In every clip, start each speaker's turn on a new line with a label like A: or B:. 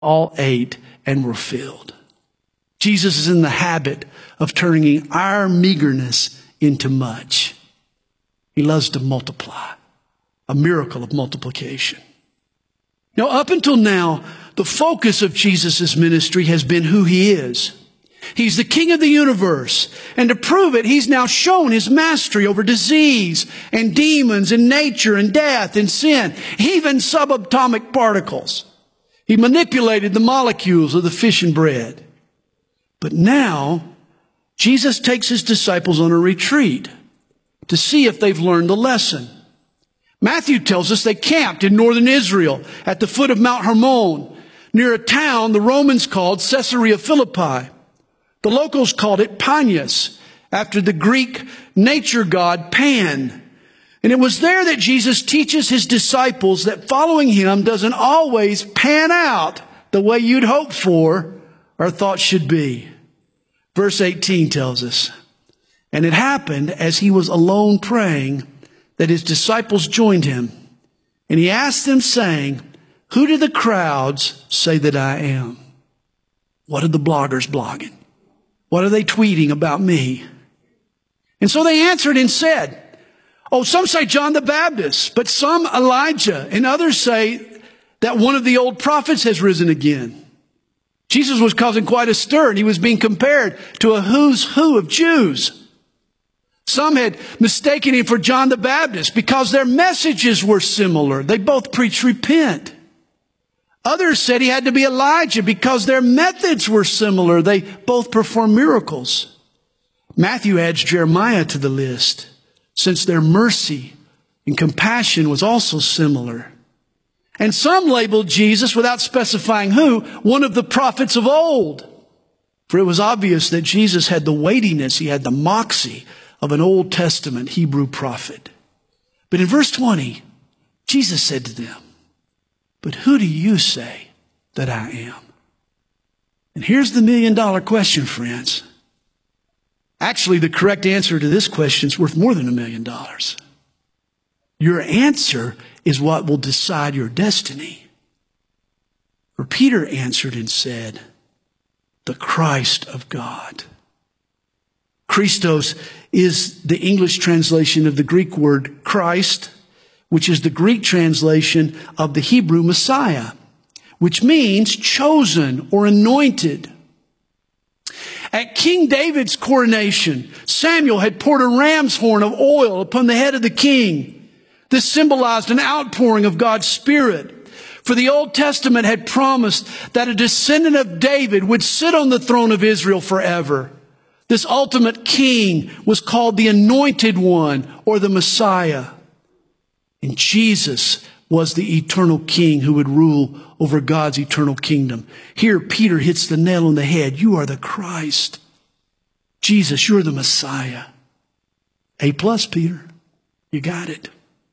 A: All ate and were filled. Jesus is in the habit of turning our meagerness into much. He loves to multiply, a miracle of multiplication. Now, up until now, the focus of Jesus' ministry has been who he is. He's the king of the universe. And to prove it, he's now shown his mastery over disease and demons and nature and death and sin, even subatomic particles. He manipulated the molecules of the fish and bread. But now, Jesus takes his disciples on a retreat to see if they've learned the lesson. Matthew tells us they camped in northern Israel at the foot of Mount Hermon, near a town the Romans called Caesarea Philippi. The locals called it Panias, after the Greek nature god Pan. And it was there that Jesus teaches his disciples that following him doesn't always pan out the way you'd hope for or thought should be. Verse 18 tells us, and it happened as he was alone praying that his disciples joined him. And he asked them saying, who do the crowds say that I am? What are the bloggers blogging? What are they tweeting about me? And so they answered and said, oh, some say John the Baptist, but some Elijah, and others say that one of the old prophets has risen again. Jesus was causing quite a stir, and he was being compared to a who's who of Jews. Some had mistaken him for John the Baptist because their messages were similar. They both preached repent. Others said he had to be Elijah because their methods were similar. They both performed miracles. Matthew adds Jeremiah to the list, since their mercy and compassion was also similar. And some labeled Jesus, without specifying who, one of the prophets of old. For it was obvious that Jesus had the weightiness, he had the moxie of an Old Testament Hebrew prophet. But in verse 20, Jesus said to them, but who do you say that I am? And here's the $1 million question, friends. Actually, the correct answer to this question is worth more than $1 million. Your answer is what will decide your destiny. For Peter answered and said, the Christ of God. Christos is the English translation of the Greek word Christ, which is the Greek translation of the Hebrew Messiah, which means chosen or anointed. At King David's coronation, Samuel had poured a ram's horn of oil upon the head of the king. This symbolized an outpouring of God's Spirit. For the Old Testament had promised that a descendant of David would sit on the throne of Israel forever. This ultimate king was called the Anointed One or the Messiah. And Jesus was the eternal king who would rule over God's eternal kingdom. Here, Peter hits the nail on the head. You are the Christ. Jesus, you're the Messiah. A+, Peter. You got it.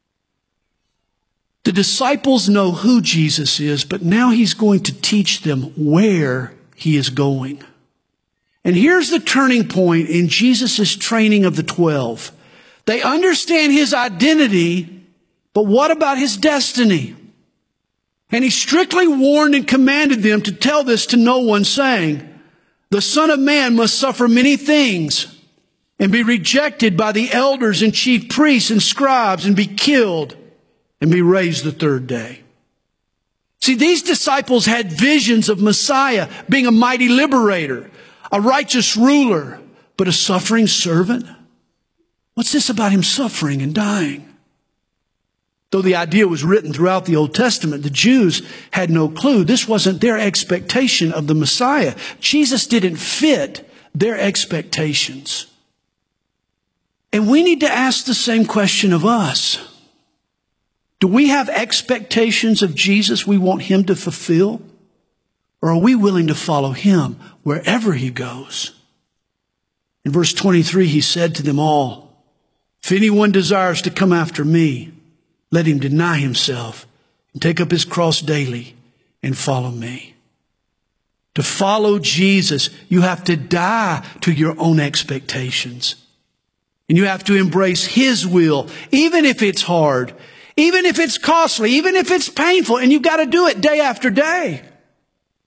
A: The disciples know who Jesus is, but now he's going to teach them where he is going. And here's the turning point in Jesus' training of the 12. They understand his identity, but what about his destiny? And he strictly warned and commanded them to tell this to no one, saying, the Son of Man must suffer many things and be rejected by the elders and chief priests and scribes and be killed and be raised the third day. See, these disciples had visions of Messiah being a mighty liberator, a righteous ruler, but a suffering servant. What's this about him suffering and dying? Though the idea was written throughout the Old Testament, the Jews had no clue. This wasn't their expectation of the Messiah. Jesus didn't fit their expectations. And we need to ask the same question of us. Do we have expectations of Jesus we want him to fulfill? Or are we willing to follow him wherever he goes? In verse 23, he said to them all, if anyone desires to come after me, let him deny himself and take up his cross daily and follow me. To follow Jesus, you have to die to your own expectations. And you have to embrace his will, even if it's hard, even if it's costly, even if it's painful, and you've got to do it day after day.